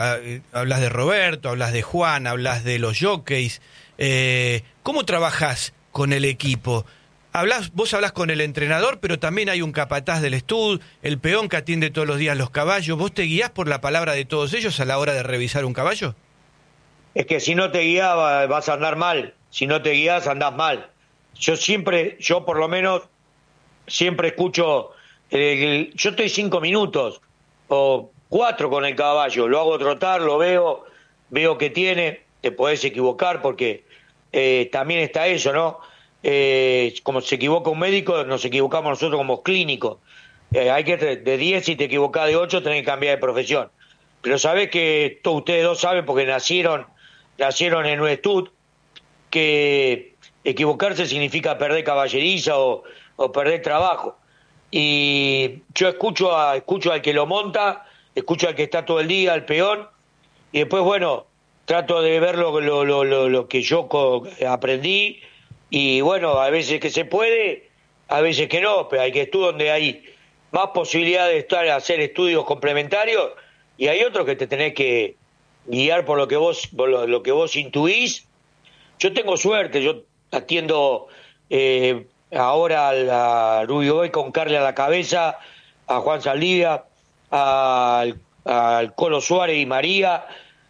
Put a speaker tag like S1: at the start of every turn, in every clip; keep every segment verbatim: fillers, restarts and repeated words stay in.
S1: eh, hablas de Roberto, hablas de Juan, hablas de los jockeys. Eh, ¿Cómo trabajás con el equipo? Hablás, vos hablás con el entrenador, pero también hay un capataz del estud, el peón que atiende todos los días los caballos. ¿Vos te guiás por la palabra de todos ellos a la hora de revisar un caballo?
S2: Es que si no te guías vas a andar mal. Si no te guías andás mal. Yo siempre, yo por lo menos, siempre escucho, el, yo estoy cinco minutos o cuatro con el caballo, lo hago trotar, lo veo, veo que tiene, te podés equivocar porque eh, también está eso, ¿no? Eh, como se equivoca un médico, nos equivocamos nosotros como clínicos. Eh, hay que, de diez, si te equivocás de ocho, tenés que cambiar de profesión. Pero sabés que todos ustedes dos saben, porque nacieron, nacieron en un estud, que equivocarse significa perder caballeriza o, o perder trabajo. Y yo escucho a, escucho al que lo monta, escucho al que está todo el día, al peón, y después, bueno, trato de ver lo, lo, lo, lo, lo que yo aprendí, y bueno, a veces que se puede, a veces que no, pero hay que estudiar donde hay más posibilidad de estar, hacer estudios complementarios, y hay otros que te tenés que guiar por lo que vos, por lo, lo que vos intuís. Yo tengo suerte, yo atiendo eh, ahora a Rubio Boy con Carly a la cabeza, a Juan Saldivia, al, al Colo Suárez y María,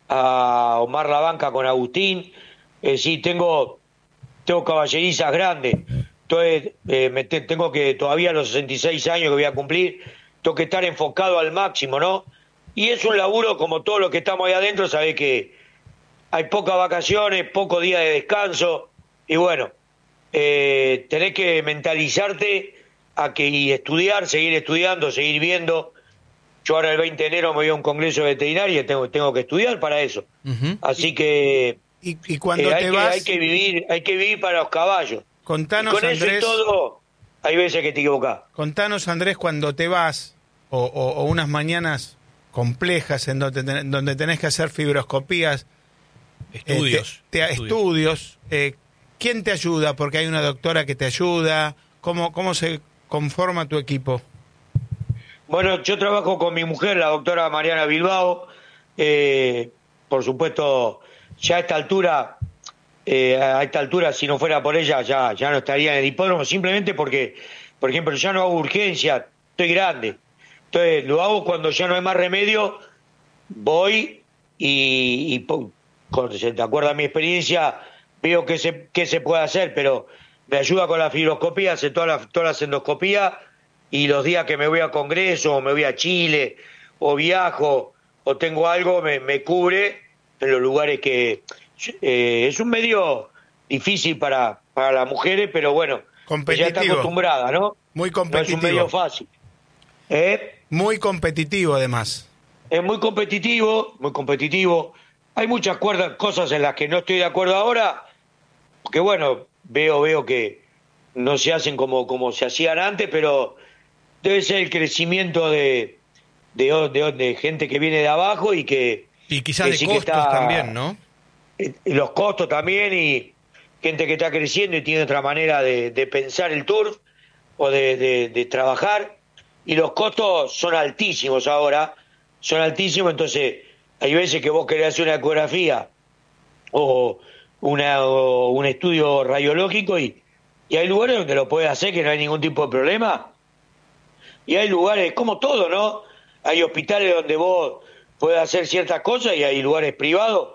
S2: a Omar Labanca con Agustín. Eh, sí, tengo, tengo caballerizas grandes. Entonces, eh, me te, tengo que, todavía a los sesenta y seis años que voy a cumplir, tengo que estar enfocado al máximo, ¿no? Y es un laburo como todos los que estamos ahí adentro, sabés que hay pocas vacaciones, pocos días de descanso, y bueno, eh, tenés que mentalizarte a que y estudiar, seguir estudiando, seguir viendo. Yo ahora el veinte de enero me voy a un congreso de veterinaria y tengo, tengo que estudiar para eso. Uh-huh. Así
S1: y,
S2: que,
S1: y, y cuando
S2: eh, hay,
S1: te
S2: que
S1: vas...
S2: hay que vivir, hay que vivir para los caballos.
S1: Contanos,
S2: y con
S1: Andrés,
S2: eso y todo, hay veces que te equivocás.
S1: Contanos, Andrés, cuando te vas, o, o, o unas mañanas complejas en donde, ten, donde tenés que hacer fibroscopías,
S3: Estudios.
S1: Eh, te, te, estudios. estudios eh, ¿Quién te ayuda? Porque hay una doctora que te ayuda. ¿Cómo, cómo se conforma tu equipo?
S2: Bueno, yo trabajo con mi mujer, la doctora Mariana Bilbao. Eh, por supuesto, ya a esta altura, eh, a esta altura, si no fuera por ella, ya, ya no estaría en el hipódromo, simplemente porque, por ejemplo, ya no hago urgencia, estoy grande. Entonces, lo hago cuando ya no hay más remedio, voy y... y si te acuerdas de mi experiencia, veo qué se, qué se puede hacer, pero me ayuda con la fibroscopía, hace toda la, toda la endoscopía, y los días que me voy a congreso, o me voy a Chile, o viajo, o tengo algo, me, me cubre en los lugares que... Eh, es un medio difícil para, para las mujeres, pero bueno, ya está acostumbrada, ¿no?
S1: Muy competitivo.
S2: No es un medio fácil. ¿Eh?
S1: Muy competitivo, además.
S2: Es muy competitivo, muy competitivo. Hay muchas cuerdas, cosas en las que no estoy de acuerdo ahora, porque bueno, veo veo que no se hacen como, como se hacían antes, pero debe ser el crecimiento de, de, de, de gente que viene de abajo y que...
S1: Y quizás
S2: que
S1: de
S2: sí
S1: costos
S2: que está,
S1: también, ¿no?
S2: Y los costos también, y gente que está creciendo y tiene otra manera de, de pensar el turf o de, de, de trabajar, y los costos son altísimos ahora, son altísimos, entonces... Hay veces que vos querés hacer una ecografía o, una, o un estudio radiológico y, y hay lugares donde lo podés hacer que no hay ningún tipo de problema. Y hay lugares, como todo, ¿no? Hay hospitales donde vos podés hacer ciertas cosas y hay lugares privados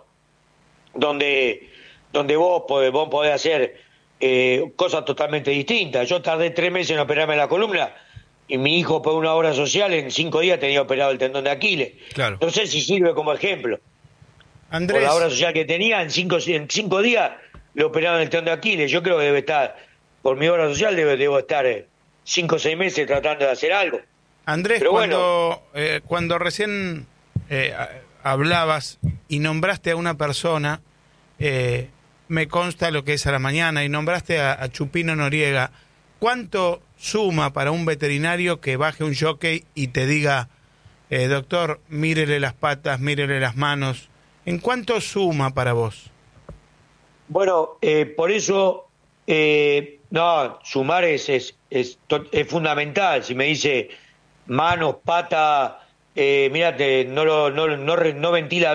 S2: donde, donde vos, podés, vos podés hacer eh, cosas totalmente distintas. Yo tardé tres meses en operarme la columna. Y mi hijo, por una obra social, en cinco días tenía operado el tendón de Aquiles.
S1: Claro.
S2: No sé si sirve como ejemplo.
S1: Andrés.
S2: Por la obra social que tenía, en cinco, en cinco días le operaron el tendón de Aquiles. Yo creo que debe estar, por mi obra social, debe, debo estar eh, cinco o seis meses tratando de hacer algo.
S1: Andrés,
S2: Pero
S1: cuando,
S2: bueno,
S1: eh, cuando recién eh, hablabas y nombraste a una persona, eh, me consta lo que es a la mañana, y nombraste a, a Chupino Noriega, ¿cuánto suma para un veterinario que baje un jockey y te diga, eh, doctor, mírele las patas, mírele las manos? ¿En cuánto suma para vos?
S2: Bueno, eh, por eso, eh, no, sumar es, es, es, es fundamental. Si me dice manos, pata, eh, mira, te- no, lo, no, no, re- no ventila